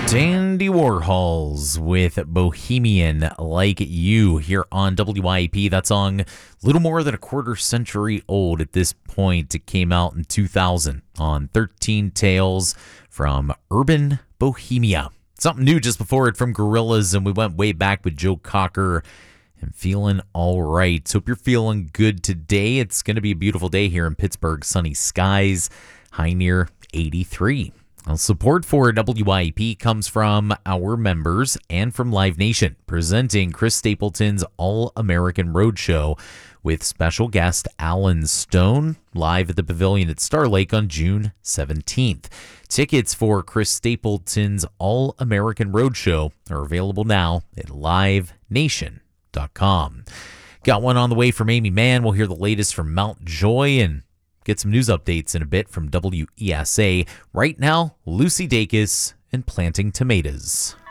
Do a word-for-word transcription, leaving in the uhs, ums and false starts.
Dandy Warhols with Bohemian Like You here on W I A P. That song, a little more than a quarter century old at this point. It came out in two thousand on thirteen Tales from Urban Bohemia. Something new just before it from Gorillaz, and we went way back with Joe Cocker and Feeling All Right. So hope you're feeling good today. It's going to be a beautiful day here in Pittsburgh. Sunny skies, high near eighty-three. Well, support for W I A P comes from our members and from Live Nation, presenting Chris Stapleton's All-American Roadshow with special guest Alan Stone, live at the Pavilion at Star Lake on June seventeenth. Tickets for Chris Stapleton's All-American Roadshow are available now at live nation dot com. Got one on the way from Amy Mann. We'll hear the latest from Mount Joy and get some news updates in a bit from W E S A. Right now, Lucy Dacus and Planting Tomatoes.